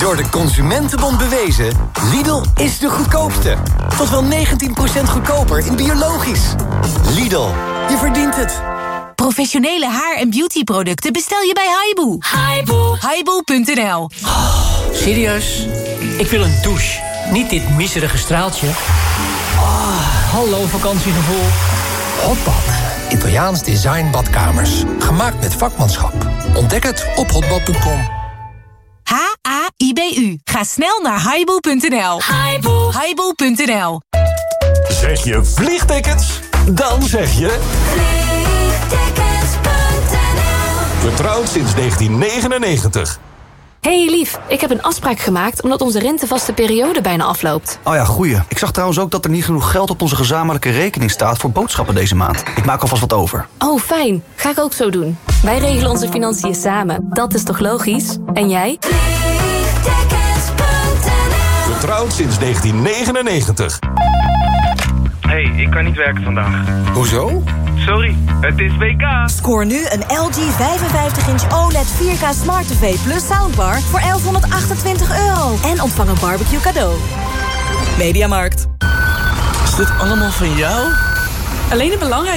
Door de Consumentenbond bewezen, Lidl is de goedkoopste. Tot wel 19% goedkoper in biologisch. Lidl, je verdient het. Professionele haar- en beautyproducten bestel je bij Haibu. Haibu.nl. Serieus? Ik wil een douche. Niet dit miserige straaltje. Hallo vakantiegevoel. Hotbad. Italiaans design badkamers. Gemaakt met vakmanschap. Ontdek het op hotbad.com. Haibu. Ga snel naar Haibu.nl. Haibu.nl. Zeg je vliegtickets? Dan zeg je... vliegtickets.nl. Vertrouwd sinds 1999. Hey lief, ik heb een afspraak gemaakt omdat onze rentevaste periode bijna afloopt. Oh ja, goeie. Ik zag trouwens ook dat er niet genoeg geld op onze gezamenlijke rekening staat voor boodschappen deze maand. Ik maak alvast wat over. Oh, fijn. Ga ik ook zo doen. Wij regelen onze financiën samen. Dat is toch logisch? En jij? Vliegtickets.nl. Vertrouwd sinds 1999. Hey, ik kan niet werken vandaag. Hoezo? Sorry, het is WK. Scoor nu een LG 55-inch OLED 4K Smart TV plus soundbar voor €1128. En ontvang een barbecue cadeau. Mediamarkt. Is dit allemaal van jou? Alleen het belangrijkste.